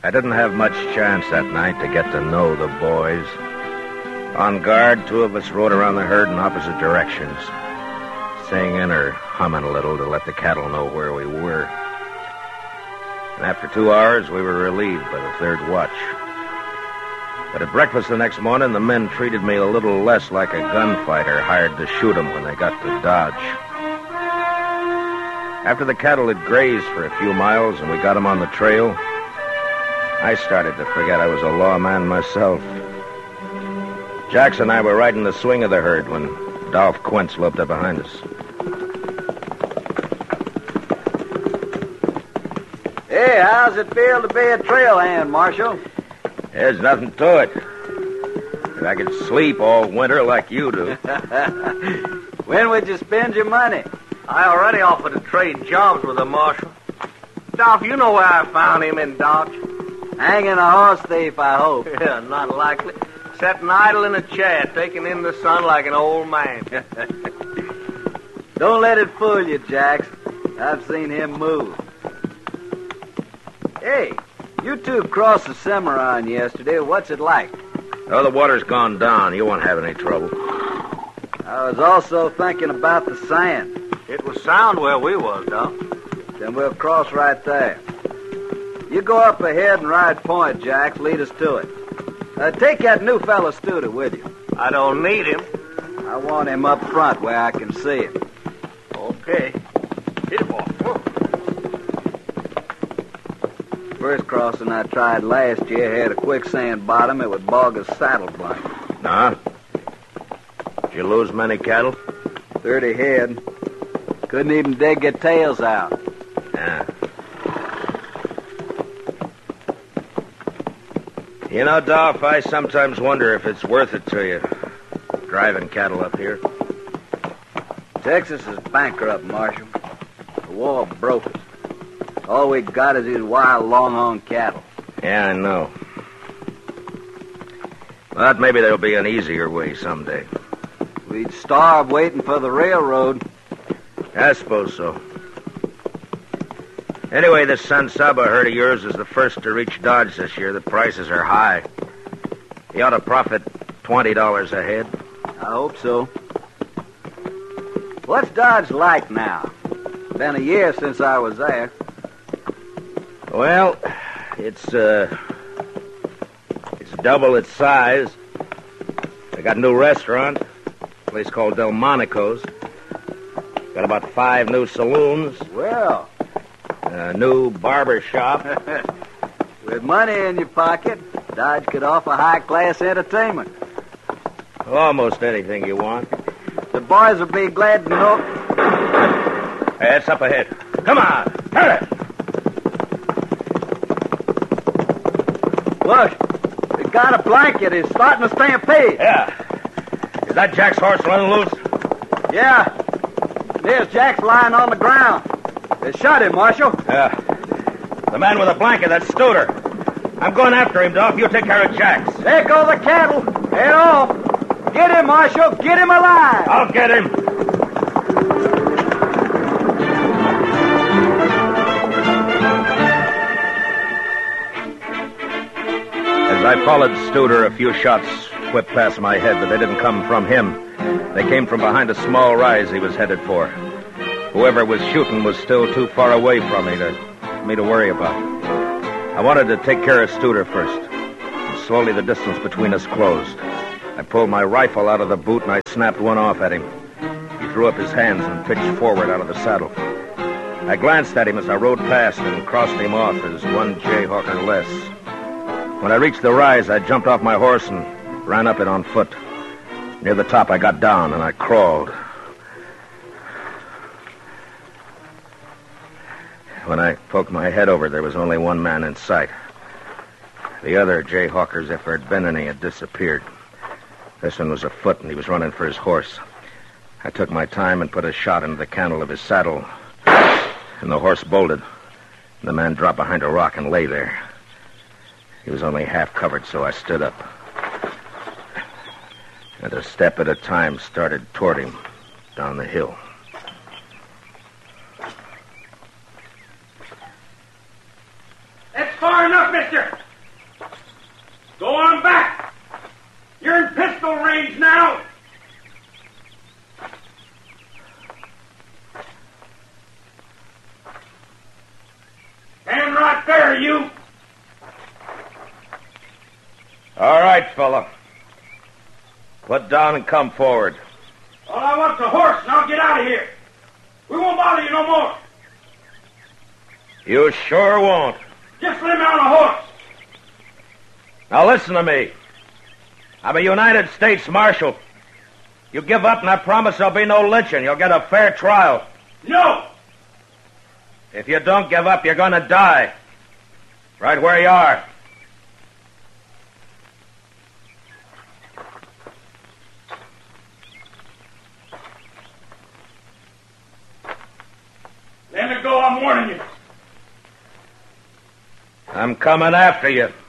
I didn't have much chance that night to get to know the boys. On guard, two of us rode around the herd in opposite directions, singing or humming a little to let the cattle know where we were. And after 2 hours, we were relieved by the third watch. But at breakfast the next morning, the men treated me a little less like a gunfighter hired to shoot them when they got to Dodge. After the cattle had grazed for a few miles and we got them on the trail, I started to forget I was a lawman myself. Jax and I were riding the swing of the herd when Dolph Quint loped up behind us. Hey, how's it feel to be a trail hand, Marshal? There's nothing to it. If I could sleep all winter like you do. When would you spend your money? I already offered to trade jobs with the Marshal. Dolph, you know where I found him in Dodge. Hanging a horse thief, I hope. Yeah, not likely. Sitting idle in a chair, taking in the sun like an old man. Don't let it fool you, Jax. I've seen him move. Hey, you two crossed the Cimarron yesterday. What's it like? Oh, the water's gone down. You won't have any trouble. I was also thinking about the sand. It was sound where we was, Dolph. Then we'll cross right there. You go up ahead and ride point, Jax. Lead us to it. Take that new fellow Studer with you. I don't need him. I want him up front where I can see him. Okay. Hit him off. First crossing I tried last year had a quicksand bottom. It would bog a saddle blanket. Nah. Did you lose many cattle? 30 head. Couldn't even dig their tails out. Yeah. You know, Dolph, I sometimes wonder if it's worth it to you, driving cattle up here. Texas is bankrupt, Marshal. The war broke us. All we got is these wild longhorn cattle. Yeah, I know. But maybe there'll be an easier way someday. We'd starve waiting for the railroad. I suppose so. Anyway, this San Saba herd of yours is the first to reach Dodge this year. The prices are high. You ought to profit $20 a head. I hope so. What's Dodge like now? Been a year since I was there. Well, it's double its size. They got a new restaurant, a place called Delmonico's. Got about 5 new saloons. Well, A new barber shop. with money in your pocket, Dodge could offer high-class entertainment. Almost anything you want. The boys will be glad to know. Hey, it's up ahead. Come on, hurry! Look, we got a blanket. He's starting to stampede. Yeah. Is that Jack's horse running loose? Yeah. There's Jack's lying on the ground. They shot him, Marshal. Yeah. The man with the blanket, that's Studer. I'm going after him, Dolph. You take care of Jack's. There go the cattle. Head off. Get him, Marshal. Get him alive. I'll get him. As I followed Studer, a few shots whipped past my head, but they didn't come from him. They came from behind a small rise he was headed for. Whoever was shooting was still too far away from me to worry about. I wanted to take care of Studer first. And slowly the distance between us closed. I pulled my rifle out of the boot and I snapped one off at him. He threw up his hands and pitched forward out of the saddle. I glanced at him as I rode past and crossed him off as one jayhawker less. When I reached the rise, I jumped off my horse and ran up it on foot. Near the top, I got down and I crawled. When I poked my head over, there was only one man in sight. The other jayhawkers, if there had been any, had disappeared. This one was afoot, and he was running for his horse. I took my time and put a shot into the cantle of his saddle, and the horse bolted. And the man dropped behind a rock and lay there. He was only half covered, so I stood up. And a step at a time started toward him down the hill. It's for far enough, mister. Go on back. You're in pistol range now. Stand right there, you. All right, fella. Put down and come forward. All I want's a horse, and I'll get out of here. We won't bother you no more. You sure won't. Just let me on a horse. Now listen to me. I'm a United States Marshal. You give up and I promise there'll be no lynching. You'll get a fair trial. No. If you don't give up, you're gonna die. Right where you are. Let me go, I'm warning you. I'm coming after you.